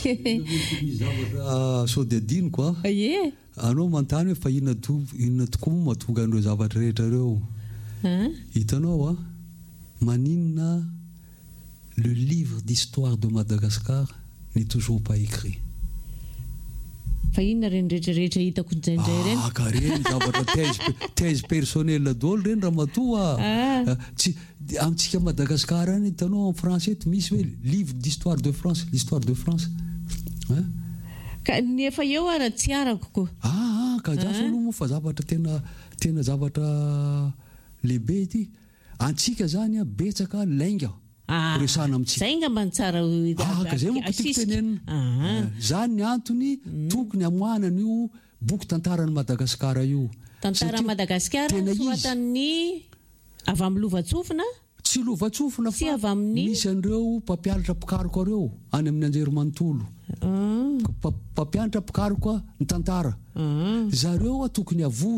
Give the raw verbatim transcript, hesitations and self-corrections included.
zavatra sao dia adiniko a ie anao manontany hoe fa inona to inona tokoa moa mahatonga an'ireo zavatra rehetra ireo hitanao a maninona le livre d'histoire de Madagascar n'est toujours pas écrit. Fa inona reny rehetrarehetra hitako indraindray reny ah ka reny zavatra thèse thèse personnelle daholo reny raha matoa tsy amintsika Madagascar any hitanao en français misy hoe livre d'histoire de France l'histoire de France hein ka nefa eo ara tsy arako koa ah ka jafo aloha moa fa zavatra tena tena zavatra lehibe ity antsika zany a betsaka lainga resana amintsika zay ngamba tsara ah ka zay moa tiako tenenina zany ny antony tokony hamoahana an'io boky tantaran'ny Madagasikara io tantara Madagasikara soratan'ny avy amin'ny Lovatsofina tsy Lovatsofina fa avy amin'ny misy an'ireo mpampianatra pikaroka ireo any amin'ny Anjerimanontolo mpampianatra pikaroka ny tantara zareo tokony avo